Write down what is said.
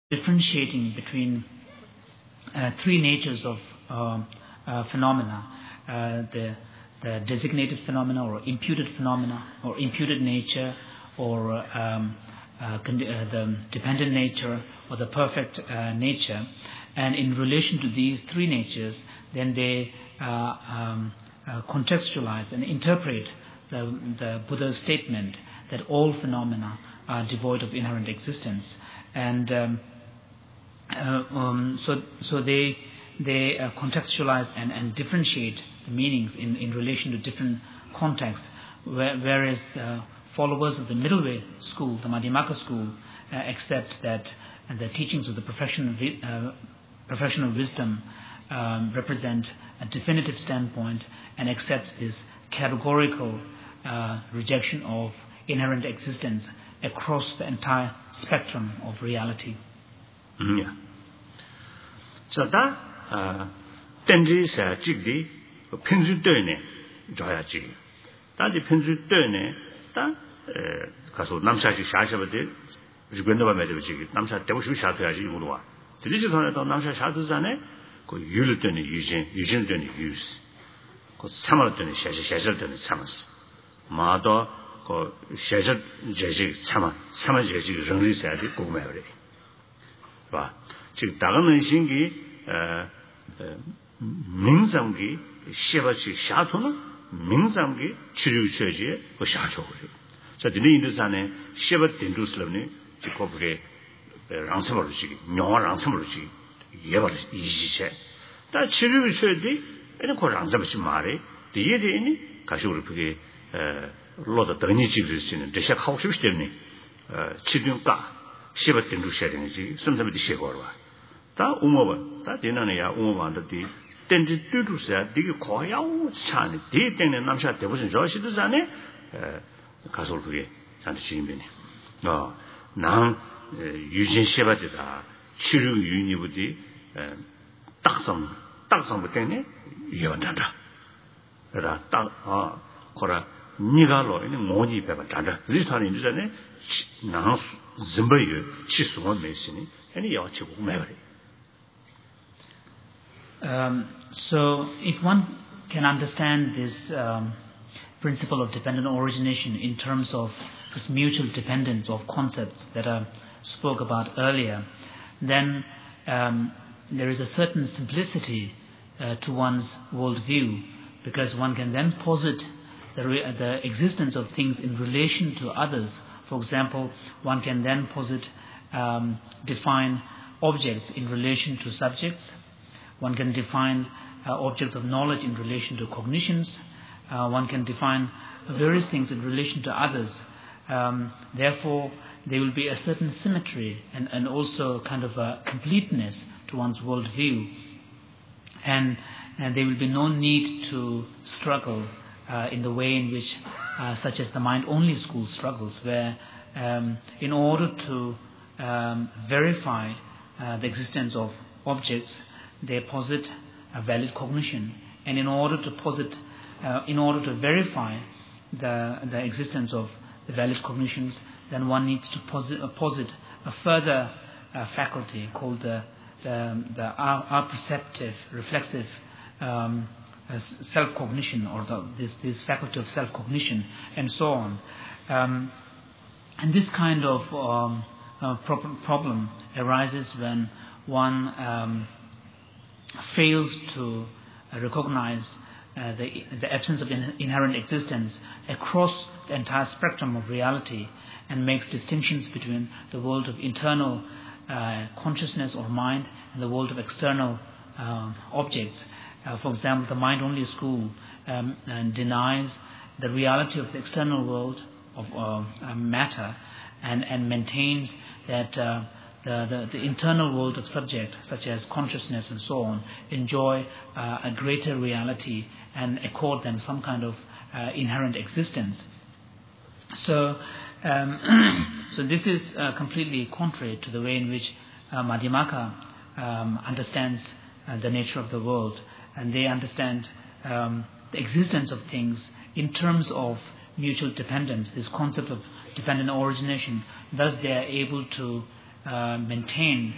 differentiating between three natures of phenomena, the designated phenomena or imputed nature, or the dependent nature, or the perfect nature. And in relation to these three natures, then they contextualize and interpret the Buddha's statement that all phenomena are devoid of inherent existence. And so they contextualize and differentiate the meanings in relation to different contexts, whereas the followers of the middle way school, the Madhyamaka school, accept that the teachings of the professional wisdom represent a definitive standpoint and accepts this categorical rejection of inherent existence across the entire spectrum of reality. Yeah. So that tenji sa jigdi pinju doine joya jig. That the pinju doine that kaso namsha ji shashabade jigwendo ba medo jig namsha debushi shatoyaji ulwa. Diji thone to namsha shatuzane ko yulu doine yujin doine yus. Ko samal doine shashal doine samas. Maado ko shashal jeji sama jeji rongri sa di gogmabre. 봐. 즉 다가는 신기 명상기 시바치 샤토는 명상기 치료체제 그 샤초고요. 자, 근데 인도산에 시바 딘두슬럽니 지코브게 랑스버르지 명화 랑스버르지 예버 이지체 다 치료체제 에는 그 랑스버지 말에 뒤에되니 가시오를 그게 로다 더니 집을 쓰는 대셔 하고 싶기 때문에 치료가 시바 딘두 셔링지 섬섬이 시고로 다 우모바 다 되나냐 우모바한테 덴지 뚜두스야 되게 고야우 차네 데 때문에 남샤 대부분 저시도 전에 가서 그게 잔디 주인변이 난 유진 시바지다 치료 유니부디 딱성 때문에 이어난다 그러다 딱 거라 니가로 이는 모지 배가 단다 리스탄이 이전에 나 짐바유 치수가 메시니 아니 야치고 매버리. So if one can understand this principle of dependent origination in terms of this mutual dependence of concepts that I spoke about earlier, then there is a certain simplicity to one's worldview, because one can then posit the existence of things in relation to others. For example, one can then posit, define objects in relation to subjects. One can define objects of knowledge in relation to cognitions. One can define various things in relation to others. Therefore, there will be a certain symmetry and also kind of a completeness to one's worldview. And there will be no need to struggle in the way in which, such as the mind-only school struggles, where in order to verify the existence of objects, they posit a valid cognition, and in order to verify the existence of the valid cognitions, then one needs to posit a further faculty called the apperceptive, reflexive self-cognition, or this faculty of self-cognition, and so on. And this kind of problem arises when one fails to recognize the absence of inherent existence across the entire spectrum of reality, and makes distinctions between the world of internal consciousness or mind and the world of external objects. For example, the mind-only school denies the reality of the external world of matter, and maintains that the internal world of subject, such as consciousness and so on, enjoy a greater reality and accord them some kind of inherent existence. So this is completely contrary to the way in which Madhyamaka understands the nature of the world, and they understand the existence of things in terms of mutual dependence, this concept of dependent origination. Thus they are able to maintain